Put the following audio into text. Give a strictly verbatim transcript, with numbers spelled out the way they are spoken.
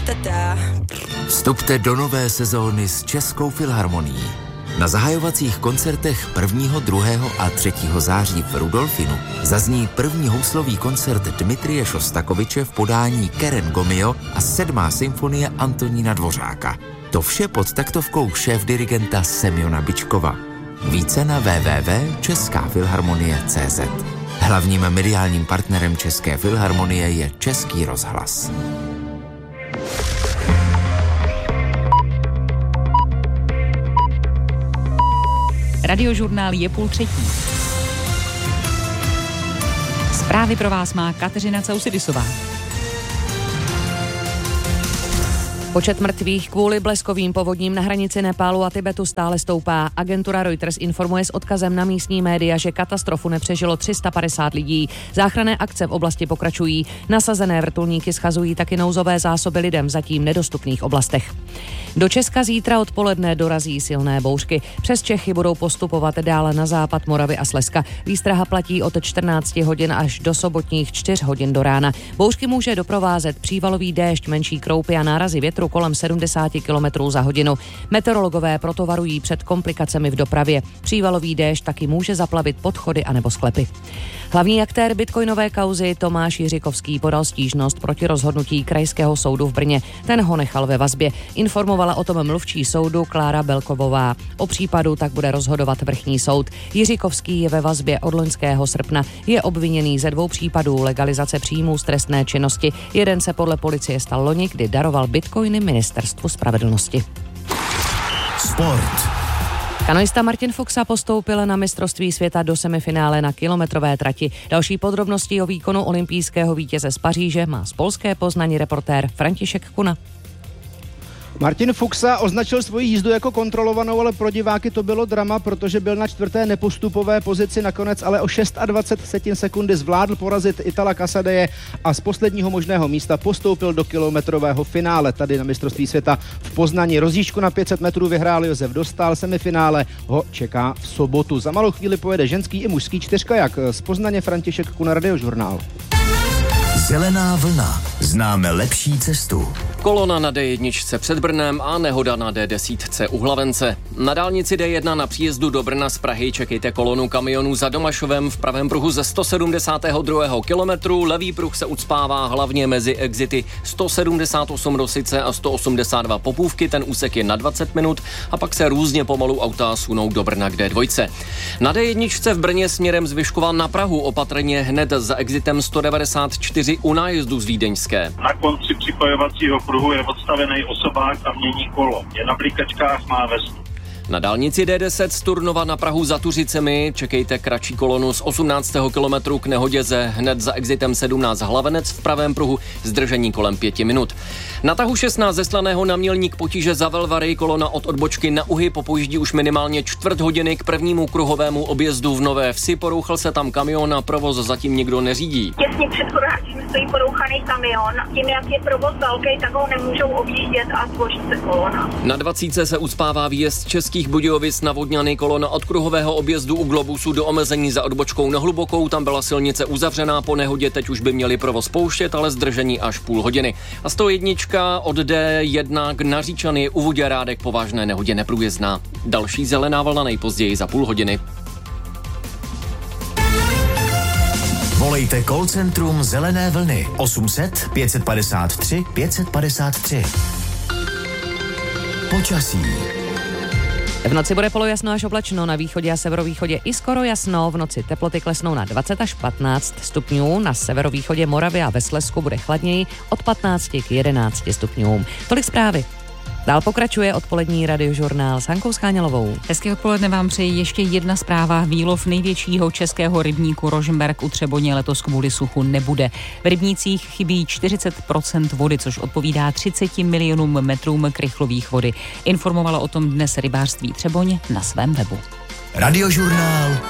Vstupte do nové sezóny s Českou filharmonií. Na zahajovacích koncertech prvního, druhého a třetího září v Rudolfinu zazní první houslový koncert Dmitrije Šostakoviče v podání Keren Gomio a sedmá symfonie Antonína Dvořáka. To vše pod taktovkou šéfdirigenta Semjona Bičkova. Více na w w w tečka česká filharmonie tečka cé zet. Hlavním mediálním partnerem České filharmonie je Český rozhlas. Radiožurnál je půl třetí. Zprávy pro vás má Kateřina Causidisová. Počet mrtvých kvůli bleskovým povodním na hranici Nepálu a Tibetu stále stoupá. Agentura Reuters informuje s odkazem na místní média, že katastrofu nepřežilo tři sta padesát lidí. Záchranné akce v oblasti pokračují. Nasazené vrtulníky schazují taky nouzové zásoby lidem v zatím nedostupných oblastech. Do Česka zítra odpoledne dorazí silné bouřky. Přes Čechy budou postupovat dále na západ Moravy a Slezska. Výstraha platí od čtrnácti hodin až do sobotních čtyř hodin do rána. Bouřky může doprovázet přívalový déšť, menší kroupy a nárazy větru kolem sedmdesát kilometrů za hodinu. Meteorologové proto varují před komplikacemi v dopravě. Přívalový déšť taky může zaplavit podchody anebo sklepy. Hlavní aktér bitcoinové kauzy Tomáš Jiřikovský podal stížnost proti rozhodnutí Krajského soudu v Brně. Ten ho nechal ve vazbě. Informovala o tom mluvčí soudu Klára Belkovová. O případu tak bude rozhodovat vrchní soud. Jiřikovský je ve vazbě od loňského srpna. Je obviněný ze dvou případů legalizace příjmů z trestné činnosti. Jeden se podle policie stal loni, kdy daroval bitcoiny Ministerstvu spravedlnosti. Sport. Kanoista Martin Fuxa postoupil na mistrovství světa do semifinále na kilometrové trati. Další podrobnosti o výkonu olympijského vítěze z Paříže má z polské Poznaní reportér František Kuna. Martin Fuxa označil svoji jízdu jako kontrolovanou, ale pro diváky to bylo drama, protože byl na čtvrté nepostupové pozici, nakonec ale o dvacet šest setin sekundy zvládl porazit Itala Casadeje a z posledního možného místa postoupil do kilometrového finále tady na mistrovství světa v Poznani. Rozjížďku na pět set metrů vyhrál Josef Dostál, semifinále ho čeká v sobotu. Za malou chvíli pojede ženský i mužský čtyřkajak. Z Poznaně František Kuna, Radiožurnál. Zelená vlna. Známe lepší cestu. Kolona na dé jedna před Brnem a nehoda na dé deset u Hlavence. Na dálnici dé jedna na příjezdu do Brna z Prahy čekejte kolonu kamionů za Domašovem v pravém pruhu ze sto sedmdesátého druhého kilometru. Levý pruh se ucpává hlavně mezi exity sto sedmdesát osm Rosice a sto osmdesát dva Popůvky. Ten úsek je na dvacet minut a pak se různě pomalu auta sunou do Brna k dé dva. Na dé jedna v Brně směrem z Vyškova na Prahu opatrně hned za exitem sto devadesát čtyři u nájezdu z Vídeňské. Na konci připojovacího pruhu je odstavený osobák a mění kolo. Je na blikačkách, má vestu. Na dálnici dé deset z Turnova na Prahu za Tuřicemi čekejte kratší kolonu z osmnáctého kilometru k nehodě ze hned za exitem sedmnáct Hlavenec v pravém pruhu, zdržení kolem pěti minut. Na tahu šestnáct ze Slaného na Mělník potíže za Velvary, kolona od odbočky na Uhy popojíždí už minimálně čtvrt hodiny k prvnímu kruhovému objezdu v Nové Vsi. Porouchal se tam kamion a provoz zatím nikdo neřídí. Těsně před chodáčím stojí porouchaný kamion. Tím, jak je provoz velký, tak ho nemůžou objíždět a tvoří se kolona. Na dvacítce se ucpává výjezd Českých Budějovic na Vodňany, kolona od kruhového objezdu u Globusu do omezení za odbočkou na Hlubokou. Tam byla silnice uzavřená po nehodě, teď už by měli provoz pouštět, ale zdržení až půl hodiny. A sto jedna od dé jedna k Naříčany u Voděrádek po vážné nehodě neprůjezdná. Další zelená vlna nejpozději za půl hodiny. Volejte call centrum Zelené vlny osm set pět padesát tři pět padesát tři. Počasí. V noci bude polojasno až oblačno, na východě a severovýchodě i skoro jasno. V noci teploty klesnou na dvacet až patnáct stupňů, na severovýchodě Moravy a ve Slezsku bude chladněji od patnácti k jedenácti stupňům. Tolik zprávy. Dál pokračuje odpolední Radiožurnál s Hankou Skánělovou. Hezké odpoledne vám přeji ještě jedna zpráva. Výlov největšího českého rybníku Rožmberk u Třeboně letos kvůli suchu nebude. V rybnících chybí čtyřicet procent vody, což odpovídá třicet milionům metrům krychlových vody. Informovalo o tom dnes rybářství Třeboň na svém webu. Radiožurnál